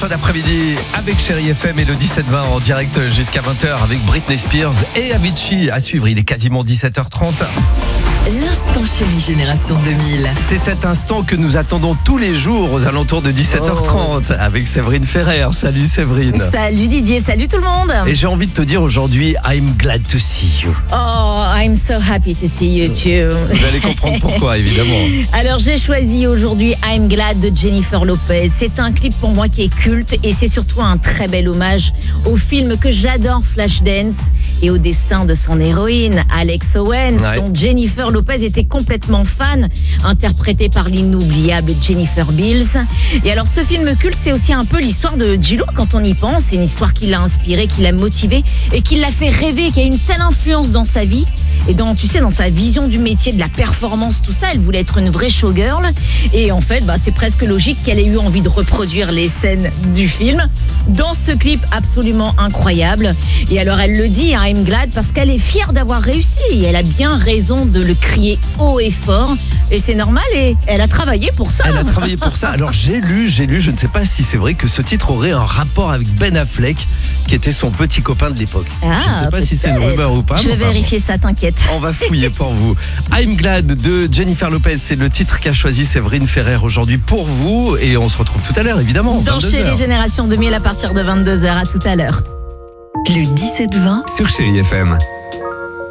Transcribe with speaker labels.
Speaker 1: fin d'après-midi avec Chérie FM et le 17-20 en direct jusqu'à 20h avec Britney Spears et Avicii à suivre. Il est quasiment 17h30.
Speaker 2: L'instant Chérie Génération 2000.
Speaker 1: C'est cet instant que nous attendons tous les jours aux alentours de 17h30 avec Séverine Ferrer. Salut Séverine.
Speaker 3: Salut Didier, salut tout le monde.
Speaker 1: Et j'ai envie de te dire aujourd'hui, I'm glad to see you.
Speaker 3: Oh, I'm so happy to see you too.
Speaker 1: Vous allez comprendre pourquoi, évidemment.
Speaker 3: Alors j'ai choisi aujourd'hui I'm Glad de Jennifer Lopez. C'est un clip pour moi qui est culte et c'est surtout un très bel hommage au film que j'adore, Flashdance, et au destin de son héroïne, Alex Owens, dont Jennifer Lopez était complètement fan, interprétée par l'inoubliable Jennifer Beals. Et alors ce film culte, c'est aussi un peu l'histoire de J.Lo quand on y pense. C'est une histoire qui l'a inspirée, qui l'a motivée et qui l'a fait rêver, qui a une telle influence dans sa vie et dans sa vision du métier, de la performance, tout ça. Elle voulait être une vraie showgirl et en fait, c'est presque logique qu'elle ait eu envie de reproduire les scènes du film dans ce clip absolument incroyable. Et alors elle le dit, I'm glad, parce qu'elle est fière d'avoir réussi et elle a bien raison de le crier haut et fort et c'est normal et elle a travaillé pour ça.
Speaker 1: Elle a travaillé pour ça. Alors j'ai lu, je ne sais pas si c'est vrai que ce titre aurait un rapport avec Ben Affleck qui était son petit copain de l'époque. Je ne sais pas si c'est une rumeur ou pas.
Speaker 3: Je vais vérifier ça, t'inquiète.
Speaker 1: On va fouiller pour vous. I'm Glad de Jennifer Lopez, c'est le titre qu'a choisi Séverine Ferrer aujourd'hui pour vous et on se retrouve tout à l'heure évidemment.
Speaker 3: Dans Chérie Génération 2000 à partir de 22h, à tout à l'heure.
Speaker 2: Le 17-20
Speaker 4: sur Chérie FM.